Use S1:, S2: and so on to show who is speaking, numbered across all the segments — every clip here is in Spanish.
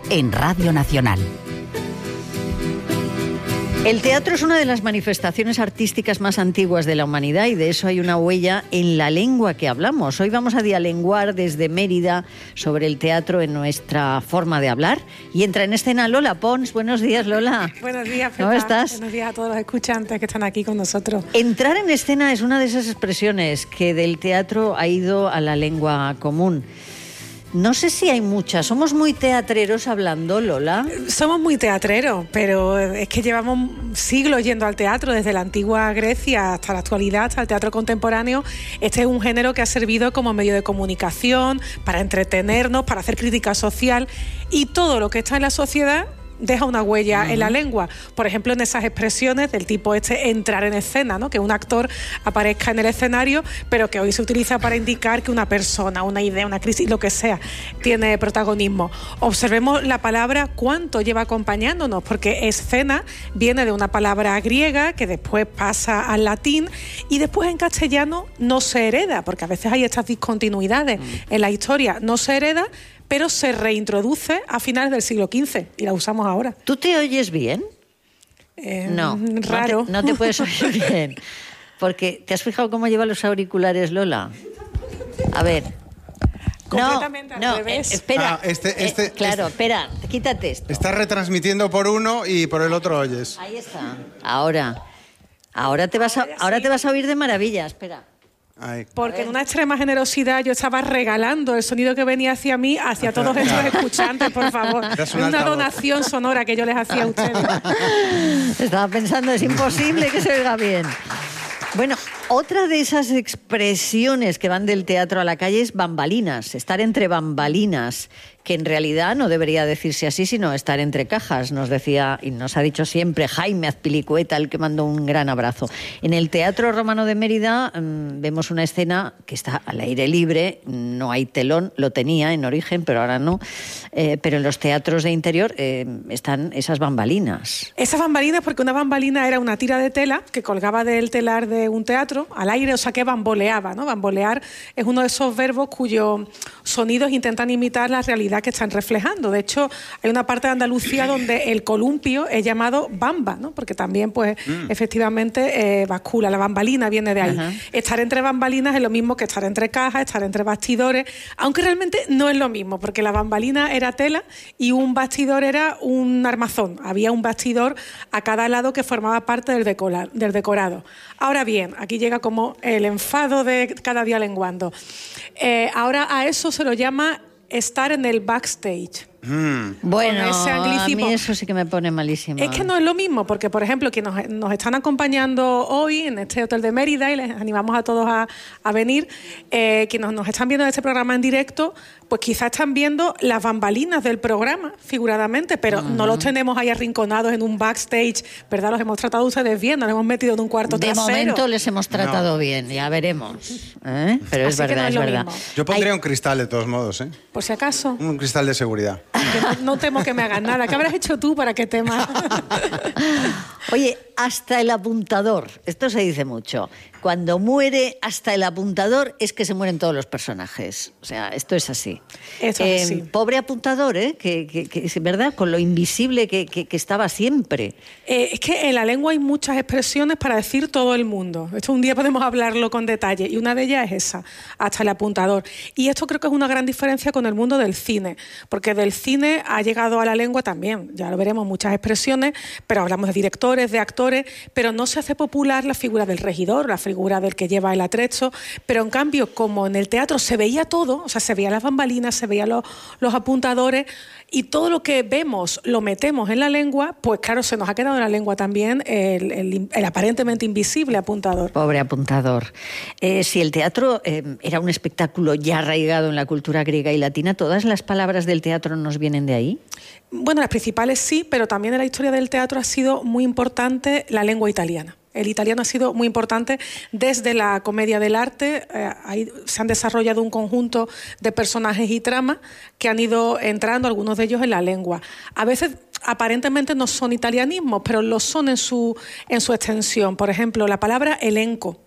S1: en Radio Nacional. El teatro es una de las manifestaciones artísticas más antiguas de la humanidad y de eso hay una huella en la lengua que hablamos. Hoy vamos a dialenguar desde Mérida sobre el teatro en nuestra forma de hablar y entra en escena Lola Pons. Buenos días, Lola.
S2: Buenos días, Pepa.
S1: ¿Cómo estás?
S2: Buenos días a todos los escuchantes que están aquí con nosotros.
S1: Entrar en escena es una de esas expresiones que del teatro ha ido a la lengua común. No sé si hay muchas. ¿Somos muy teatreros hablando, Lola?
S2: Somos muy teatreros, pero es que llevamos siglos yendo al teatro, desde la antigua Grecia hasta la actualidad, hasta el teatro contemporáneo. Este es un género que ha servido como medio de comunicación, para entretenernos, para hacer crítica social, y todo lo que está en la sociedad deja una huella en la lengua. Por ejemplo, en esas expresiones del tipo entrar en escena, ¿no? Que un actor aparezca en el escenario, pero que hoy se utiliza para indicar que una persona, una idea, una crisis, lo que sea, tiene protagonismo. Observemos la palabra cuánto lleva acompañándonos, porque escena viene de una palabra griega que después pasa al latín y después en castellano no se hereda, porque a veces hay estas discontinuidades en la historia. No se hereda, pero se reintroduce a finales del siglo XV y la usamos ahora.
S1: ¿Tú te oyes bien? No,
S2: raro.
S1: No te puedes oír bien. Porque, ¿te has fijado cómo lleva los auriculares, Lola? A ver.
S2: Completamente al revés.
S1: Espera. Claro, espera, quítate esto.
S3: Estás retransmitiendo por uno y por el otro oyes.
S1: Ahí está. Ahora te vas a oír de maravilla, espera.
S3: Ay.
S2: Porque en una extrema generosidad yo estaba regalando el sonido que venía hacia mí, hacia todos estos escuchantes, por favor. Es una donación sonora que yo les hacía a ustedes.
S1: Estaba pensando, es imposible que se oiga bien. Bueno, otra de esas expresiones que van del teatro a la calle es bambalinas, estar entre bambalinas, que en realidad no debería decirse así, sino estar entre cajas, nos decía y nos ha dicho siempre Jaime Azpilicueta, el que mandó un gran abrazo. En el Teatro Romano de Mérida vemos una escena que está al aire libre, no hay telón, lo tenía en origen, pero ahora no, pero en los teatros de interior están esas bambalinas.
S2: Esas bambalinas, porque una bambalina era una tira de tela que colgaba del telar de un teatro al aire, o sea que bamboleaba, ¿no? Bambolear es uno de esos verbos cuyos sonidos intentan imitar la realidad que están reflejando. De hecho, hay una parte de Andalucía donde el columpio es llamado bamba, ¿no? Porque también, pues, efectivamente, bascula. La bambalina viene de ahí. Ajá. Estar entre bambalinas es lo mismo que estar entre cajas, estar entre bastidores, aunque realmente no es lo mismo, porque la bambalina era tela y un bastidor era un armazón. Había un bastidor a cada lado que formaba parte del decorado. Ahora bien, aquí llega como el enfado de cada día lenguando. Ahora a eso se lo llama estar en el backstage.
S1: Bueno, a mí eso sí que me pone malísimo.
S2: Es que no es lo mismo, porque, por ejemplo, quienes nos están acompañando hoy en este hotel de Mérida, y les animamos a todos a venir, quienes nos están viendo en este programa en directo, pues quizás están viendo las bambalinas del programa, figuradamente, pero no los tenemos ahí arrinconados en un backstage, ¿verdad? Los hemos tratado ustedes bien, nos hemos metido en un cuarto trasero.
S1: De momento les hemos tratado bien, ya veremos. Pero es verdad, es verdad.
S3: Yo pondría un cristal de todos modos, ¿eh?
S2: Por si acaso.
S3: Un cristal de seguridad.
S2: No temo que me hagan nada. ¿Qué habrás hecho tú para que temas?
S1: Oye, hasta el apuntador. Esto se dice mucho. Cuando muere hasta el apuntador es que se mueren todos los personajes. O sea, esto es así.
S2: Eso es así.
S1: Pobre apuntador, que es verdad, con lo invisible que estaba siempre.
S2: Es que en la lengua hay muchas expresiones para decir todo el mundo. Esto un día podemos hablarlo con detalle. Y una de ellas es esa, hasta el apuntador. Y esto creo que es una gran diferencia con el mundo del cine. Porque del cine ha llegado a la lengua también, ya lo veremos, muchas expresiones, pero hablamos de directores, de actores, pero no se hace popular la figura del regidor, la figura del que lleva el atrecho, pero en cambio, como en el teatro se veía todo, o sea, se veían las bambalinas, se veían los apuntadores, y todo lo que vemos lo metemos en la lengua, pues claro, se nos ha quedado en la lengua también el aparentemente invisible apuntador.
S1: Pobre apuntador. Si el teatro era un espectáculo ya arraigado en la cultura griega y latina, ¿todas las palabras del teatro nos vienen de ahí?
S2: Bueno, las principales sí, pero también en la historia del teatro ha sido muy importante la lengua italiana. El italiano ha sido muy importante desde la comedia del arte. Ahí se han desarrollado un conjunto de personajes y tramas que han ido entrando, algunos de ellos en la lengua. A veces aparentemente no son italianismos, pero lo son en su extensión. Por ejemplo, la palabra elenco.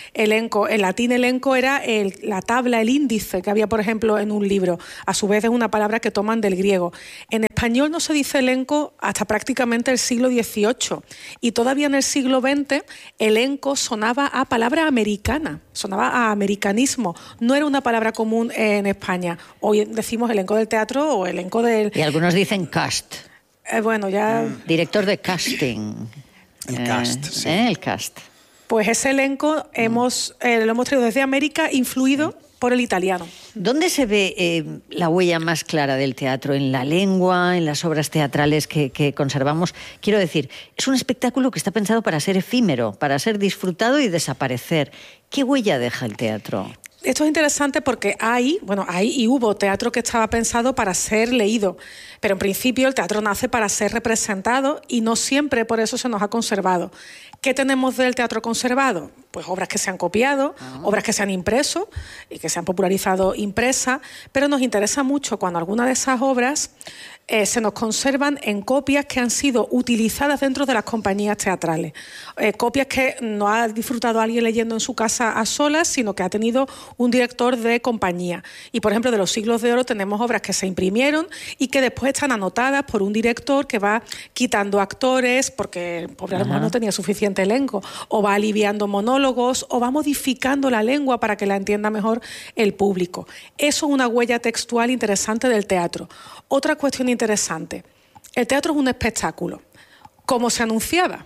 S2: elenco. En latín elenco era la tabla, el índice que había, por ejemplo, en un libro. A su vez es una palabra que toman del griego. En español no se dice elenco hasta prácticamente el siglo XVIII. Y todavía en el siglo XX, elenco sonaba a palabra americana, sonaba a americanismo. No era una palabra común en España. Hoy decimos elenco del teatro o elenco del...
S1: Y algunos dicen cast.
S2: Bueno, ya...
S1: Director de casting.
S3: El cast, sí.
S1: El cast.
S2: Pues ese elenco lo hemos traído desde América, influido por el italiano.
S1: ¿Dónde se ve la huella más clara del teatro? ¿En la lengua, en las obras teatrales que conservamos? Quiero decir, es un espectáculo que está pensado para ser efímero, para ser disfrutado y desaparecer. ¿Qué huella deja el teatro?
S2: Esto es interesante porque hay y hubo teatro que estaba pensado para ser leído, pero en principio el teatro nace para ser representado y no siempre por eso se nos ha conservado. ¿Qué tenemos del teatro conservado? Pues obras que se han copiado, obras que se han impreso y que se han popularizado impresas, pero nos interesa mucho cuando alguna de esas obras se nos conservan en copias que han sido utilizadas dentro de las compañías teatrales. Copias que no ha disfrutado alguien leyendo en su casa a solas, sino que ha tenido un director de compañía. Y, por ejemplo, de los Siglos de Oro tenemos obras que se imprimieron y que después están anotadas por un director que va quitando actores, porque el pobre a lo mejor no tenía suficiente elenco, o va aliviando monólogos, o va modificando la lengua para que la entienda mejor el público. Eso es una huella textual interesante del teatro. Otra cuestión interesante. El teatro es un espectáculo. ¿Cómo se anunciaba?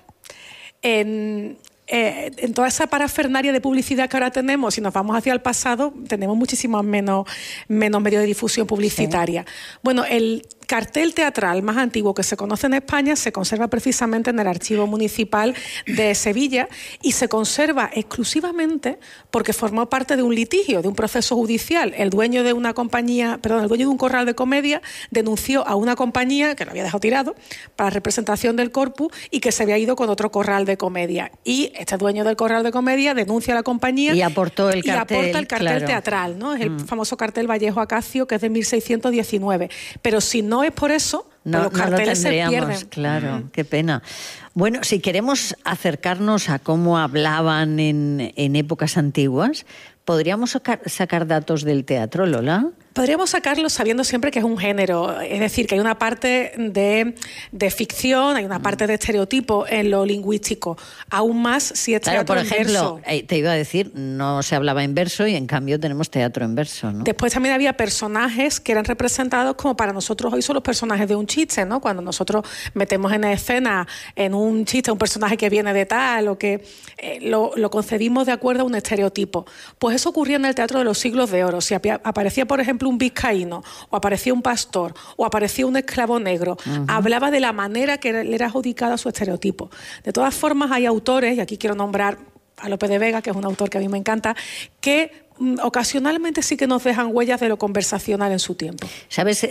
S2: En toda esa parafernalia de publicidad que ahora tenemos, si nos vamos hacia el pasado, tenemos muchísimos menos medios de difusión publicitaria. Sí. Bueno, el cartel teatral más antiguo que se conoce en España se conserva precisamente en el Archivo Municipal de Sevilla y se conserva exclusivamente porque formó parte de un litigio, de un proceso judicial. El dueño de una compañía, el dueño de un corral de comedia denunció a una compañía que lo había dejado tirado para representación del corpus y que se había ido con otro corral de comedia. Y este dueño del corral de comedia denuncia a la compañía
S1: y aporta el cartel
S2: claro. Teatral, ¿no? Es el famoso cartel Vallejo Acacio, que es de 1619. Pero si no es por eso, pues los carteles se pierden.
S1: Claro, qué pena. Bueno, si queremos acercarnos a cómo hablaban en épocas antiguas, ¿podríamos sacar datos del teatro, Lola?
S2: Podríamos sacarlo sabiendo siempre que es un género, es decir, que hay una parte de ficción, hay una parte de estereotipo en lo lingüístico, aún más si es teatro en verso.
S1: Por ejemplo, te iba a decir, no se hablaba en verso y en cambio tenemos teatro en verso, ¿no?
S2: Después también había personajes que eran representados como para nosotros hoy son los personajes de un chiste, ¿no? Cuando nosotros metemos en escena en un chiste un personaje que viene de tal o que lo concebimos de acuerdo a un estereotipo. Pues eso ocurría en el teatro de los Siglos de Oro. Si aparecía, por ejemplo, un vizcaíno, o aparecía un pastor, o aparecía un esclavo negro, hablaba de la manera que le era adjudicada su estereotipo. De todas formas, hay autores, y aquí quiero nombrar a Lope de Vega, que es un autor que a mí me encanta, que ocasionalmente sí que nos dejan huellas de lo conversacional en su tiempo.
S1: ¿Sabes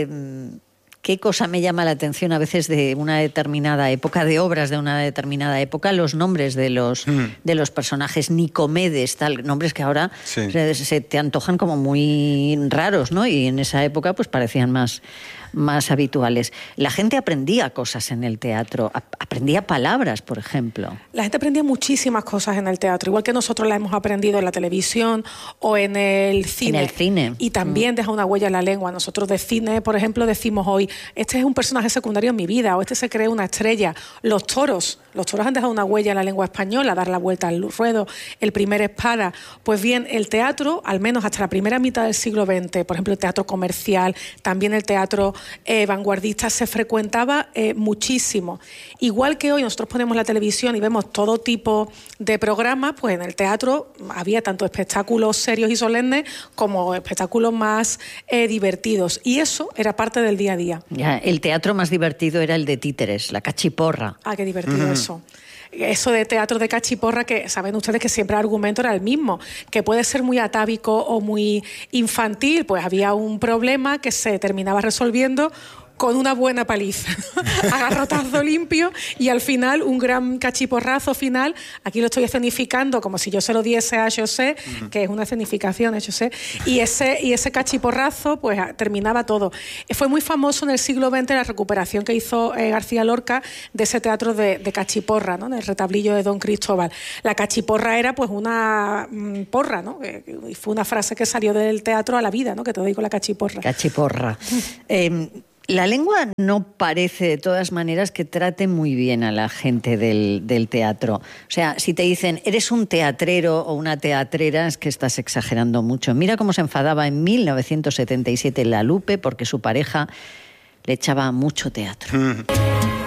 S1: qué cosa me llama la atención a veces de una determinada época, de obras de una determinada época? Los nombres de los personajes, Nicomedes, tal, nombres que ahora se te antojan como muy raros, ¿no? Y en esa época pues parecían más habituales. La gente aprendía cosas en el teatro, aprendía palabras, por ejemplo.
S2: La gente aprendía muchísimas cosas en el teatro, igual que nosotros las hemos aprendido en la televisión o en el cine.
S1: En el cine.
S2: Y también deja una huella en la lengua. Nosotros de cine, por ejemplo, decimos hoy, este es un personaje secundario en mi vida, o este se cree una estrella. Los toros han dejado una huella en la lengua española, dar la vuelta al ruedo, el primer espada. Pues bien, el teatro, al menos hasta la primera mitad del siglo XX, por ejemplo, el teatro comercial, también el teatro vanguardista, se frecuentaba muchísimo. Igual que hoy nosotros ponemos la televisión y vemos todo tipo de programas, pues en el teatro había tanto espectáculos serios y solemnes como espectáculos más divertidos. Y eso era parte del día a día.
S1: Ya, el teatro más divertido era el de títeres, la cachiporra.
S2: Ah, qué divertido eso. Eso de teatro de cachiporra, que saben ustedes que siempre el argumento era el mismo, que puede ser muy atávico o muy infantil, pues había un problema que se terminaba resolviendo con una buena paliza, a garrotazo limpio, y al final un gran cachiporrazo final. Aquí lo estoy escenificando como si yo se lo diese a José, que es una escenificación, José, y ese cachiporrazo pues terminaba todo. Fue muy famoso en el siglo XX la recuperación que hizo García Lorca de ese teatro de cachiporra, ¿no? Del retablillo de Don Cristóbal. La cachiporra era pues una porra, ¿no? Y fue una frase que salió del teatro a la vida, ¿no? Que te digo, la cachiporra.
S1: Cachiporra. La lengua no parece, de todas maneras, que trate muy bien a la gente del teatro. O sea, si te dicen, eres un teatrero o una teatrera, es que estás exagerando mucho. Mira cómo se enfadaba en 1977 La Lupe porque su pareja le echaba mucho teatro.